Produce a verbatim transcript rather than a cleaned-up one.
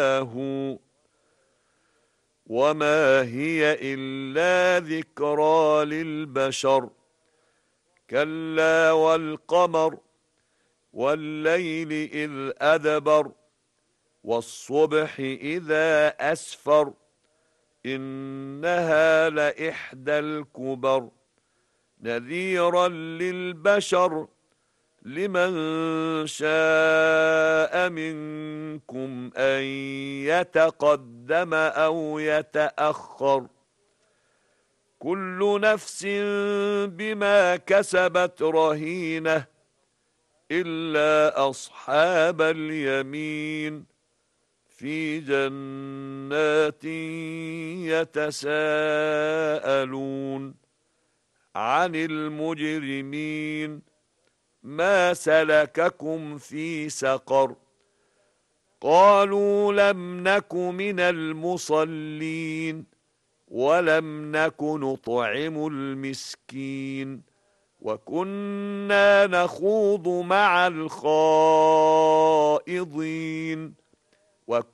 هو وما هي إلا ذكرى للبشر كلا والقمر والليل إذ أدبر والصبح إذا أسفر إنها لإحدى الكبر نذيرا للبشر لمن شاء منكم أن يتقدم أو يتأخر كل نفس بما كسبت رهينة إلا أصحاب اليمين في جنات يتساءلون عن المجرمين ما سلككم في سقر قالوا لم نك من المصلين ولم نك نطعم المسكين وكنا نخوض مع الخائضين